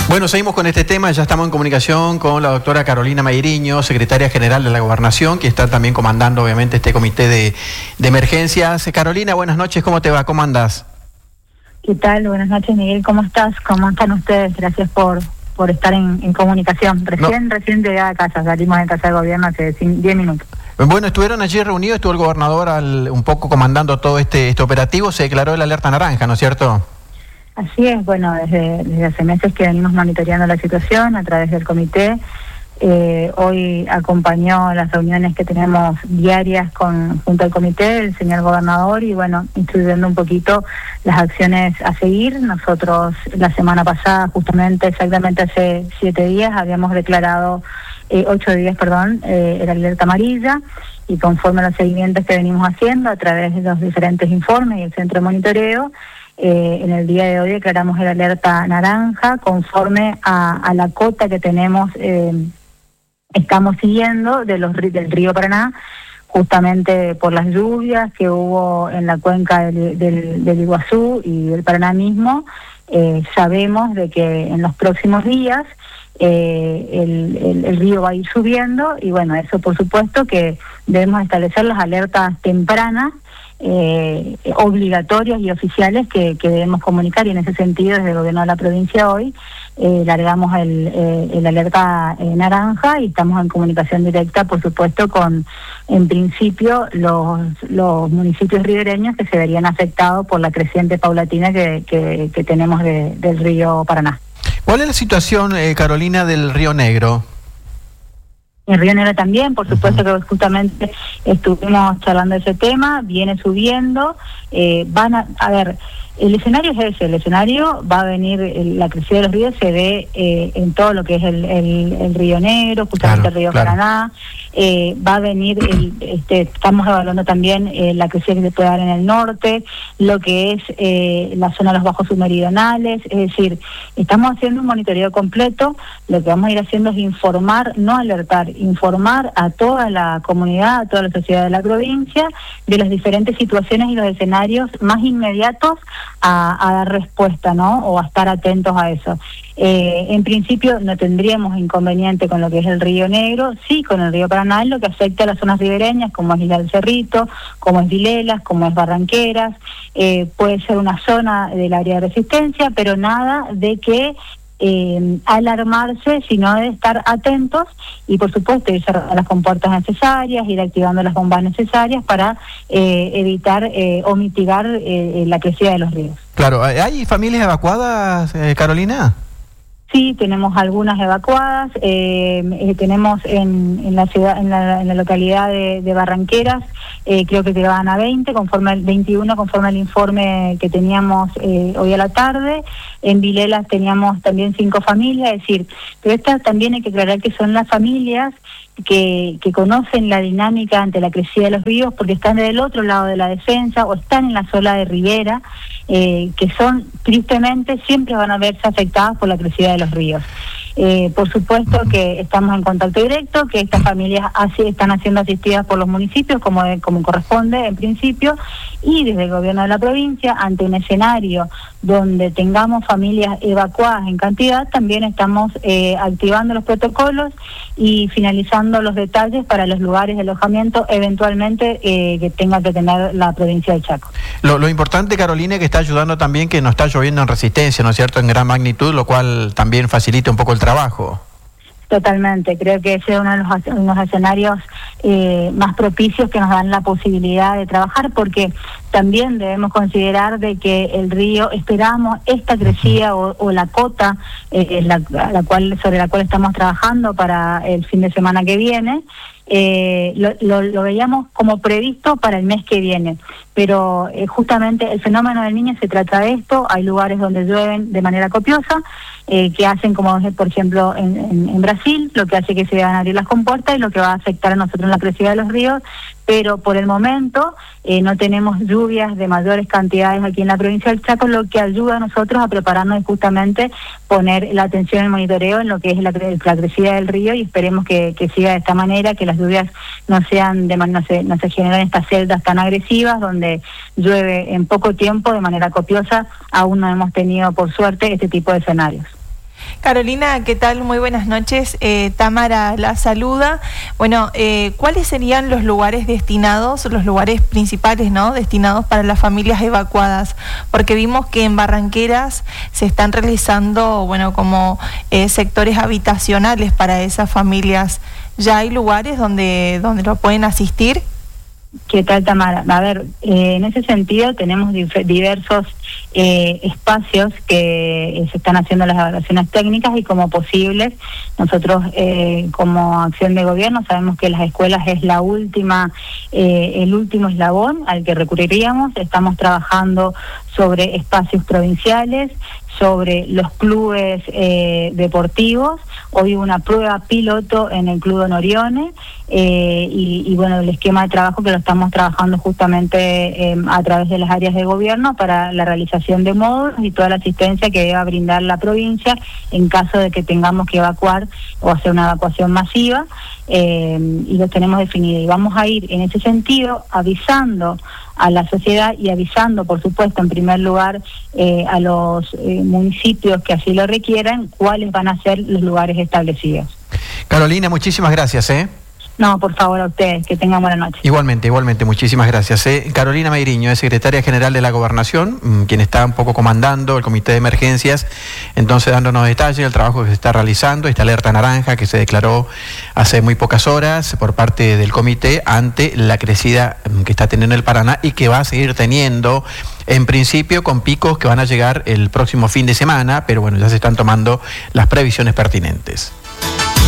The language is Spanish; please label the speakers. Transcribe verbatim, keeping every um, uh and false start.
Speaker 1: Bueno, seguimos con este tema, ya estamos en comunicación con la doctora Carolina Mayriño, secretaria general de la Gobernación, que está también comandando obviamente este comité de, de emergencias. Carolina, buenas noches, ¿cómo te va? ¿Cómo andás?
Speaker 2: ¿Qué tal? Buenas noches, Miguel, ¿cómo estás? ¿Cómo están ustedes? Gracias por, por estar en, en comunicación. Recién, no. recién llegué a casa, salimos de casa de gobierno hace diez minutos.
Speaker 1: Bueno, estuvieron allí reunidos, estuvo el gobernador al, un poco comandando todo este, este operativo, se declaró el alerta naranja, ¿no es cierto?
Speaker 2: Así es, bueno, desde, desde hace meses que venimos monitoreando la situación a través del comité. Eh, hoy acompañó las reuniones que tenemos diarias con junto al comité, el señor gobernador, y bueno, instruyendo un poquito las acciones a seguir. Nosotros la semana pasada, justamente exactamente hace siete días, habíamos declarado, eh, ocho días, perdón, eh, era alerta amarilla, y conforme a los seguimientos que venimos haciendo a través de los diferentes informes y el centro de monitoreo, Eh, en el día de hoy declaramos el alerta naranja conforme a, a la cota que tenemos, eh, estamos siguiendo de los, del río Paraná, justamente por las lluvias que hubo en la cuenca del, del, del Iguazú y del Paraná mismo. Eh, sabemos de que en los próximos días eh, el, el, el río va a ir subiendo, y bueno, eso por supuesto que debemos establecer las alertas tempranas, Eh, obligatorias y oficiales que, que debemos comunicar, y en ese sentido desde el gobierno de la provincia hoy eh, largamos el, eh, el alerta eh, naranja, y estamos en comunicación directa, por supuesto, con en principio los, los municipios ribereños que se verían afectados por la creciente paulatina que, que, que tenemos de, del río Paraná.
Speaker 1: ¿Cuál es la situación, eh, Carolina, del Río Negro?
Speaker 2: El Río Negro también, por supuesto que justamente estuvimos charlando de ese tema, viene subiendo, eh, van a, a ver, el escenario es ese, el escenario va a venir, el, la crecida de los ríos se ve eh, en todo lo que es el, el, el Río Negro, justamente claro, el Río claro. Paraná, eh, va a venir, el, este, estamos evaluando también eh, la crecida que se puede dar en el norte, lo que es eh, la zona de los bajos submeridionales, es decir, estamos haciendo un monitoreo completo. Lo que vamos a ir haciendo es informar, no alertar, informar a toda la comunidad, a toda la sociedad de la provincia, de las diferentes situaciones y los escenarios más inmediatos a, a dar respuesta, ¿no? O a estar atentos a eso. Eh, en principio no tendríamos inconveniente con lo que es el Río Negro, sí con el Río Paraná, lo que afecta a las zonas ribereñas, como es Isla del Cerrito, como es Vilelas, como es Barranqueras, eh, puede ser una zona del área de resistencia, pero nada de que Eh, alarmarse, sino de estar atentos y por supuesto ir cerrando las compuertas necesarias, ir activando las bombas necesarias para eh, evitar eh, o mitigar eh, la crecida de los ríos.
Speaker 1: Claro, ¿hay familias evacuadas, eh, Carolina?
Speaker 2: Sí, tenemos algunas evacuadas, eh, eh, tenemos en, en la ciudad, en la, en la localidad de, de Barranqueras, eh, creo que quedaban a veinte, conforme al veintiuno, conforme al informe que teníamos eh, hoy a la tarde. En Vilelas teníamos también cinco familias, es decir, pero estas también hay que aclarar que son las familias que, que conocen la dinámica ante la crecida de los ríos, porque están del otro lado de la defensa o están en la zona de ribera, eh, que son, tristemente, siempre van a verse afectadas por la crecida de los ríos. Eh, por supuesto que estamos en contacto directo, que estas familias así están siendo asistidas por los municipios como, de, como corresponde en principio, y desde el gobierno de la provincia, ante un escenario donde tengamos familias evacuadas en cantidad, también estamos eh, activando los protocolos y finalizando los detalles para los lugares de alojamiento eventualmente eh, que tenga que tener la provincia de Chaco.
Speaker 1: Lo, lo importante, Carolina, es que está ayudando también que no está lloviendo en Resistencia, ¿no es cierto?, en gran magnitud, lo cual también facilita un poco el trabajo.
Speaker 2: Totalmente, creo que ese es uno de los, unos escenarios eh, más propicios que nos dan la posibilidad de trabajar, porque también debemos considerar de que el río, esperamos esta crecida o, o la cota eh, la, la cual sobre la cual estamos trabajando para el fin de semana que viene, eh, lo, lo, lo veíamos como previsto para el mes que viene, pero eh, justamente el fenómeno del Niño se trata de esto. Hay lugares donde llueven de manera copiosa, eh, que hacen como por ejemplo en, en, en Brasil, lo que hace que se van a abrir las compuertas y lo que va a afectar a nosotros en la crecida de los ríos, pero por el momento eh, no tenemos lluvias de mayores cantidades aquí en la provincia del Chaco, lo que ayuda a nosotros a prepararnos y justamente poner la atención en el monitoreo en lo que es la, la crecida del río, y esperemos que, que siga de esta manera, que las lluvias no sean de no se, no se generen estas celdas tan agresivas donde llueve en poco tiempo de manera copiosa. Aún no hemos tenido, por suerte, este tipo de escenarios.
Speaker 3: Carolina, ¿qué tal? Muy buenas noches. Eh, Tamara la saluda. Bueno, eh, ¿cuáles serían los lugares destinados, los lugares principales, ¿no? Destinados para las familias evacuadas? Porque vimos que en Barranqueras se están realizando, bueno, como eh, sectores habitacionales para esas familias. ¿Ya hay lugares donde, donde lo pueden asistir?
Speaker 2: ¿Qué tal, Tamara? A ver, eh, en ese sentido tenemos dif- diversos eh, espacios que eh, se están haciendo las evaluaciones técnicas y como posibles. Nosotros eh, como acción de gobierno sabemos que las escuelas es la última, eh, el último eslabón al que recurriríamos. Estamos trabajando sobre espacios provinciales, sobre los clubes eh, deportivos. Hoy hubo una prueba piloto en el Club Norione eh, y, y bueno, el esquema de trabajo que lo estamos trabajando justamente eh, a través de las áreas de gobierno para la realización de módulos y toda la asistencia que deba brindar la provincia en caso de que tengamos que evacuar o hacer una evacuación masiva, eh, y lo tenemos definido. Y vamos a ir en ese sentido avisando a la sociedad y avisando, por supuesto, en primer lugar eh, a los eh, municipios que así lo requieran, cuáles van a ser los lugares establecidos.
Speaker 1: Carolina, muchísimas gracias, ¿eh?
Speaker 2: No, por favor, a ustedes, que tengan buena noche.
Speaker 1: Igualmente, igualmente, muchísimas gracias. ¿eh? Carolina Meiriño, es secretaria general de la Gobernación, mmm, quien está un poco comandando el Comité de Emergencias, entonces dándonos detalles del trabajo que se está realizando, esta alerta naranja que se declaró hace muy pocas horas por parte del comité ante la crecida mmm, que está teniendo el Paraná y que va a seguir teniendo, en principio con picos que van a llegar el próximo fin de semana, pero bueno, ya se están tomando las previsiones pertinentes.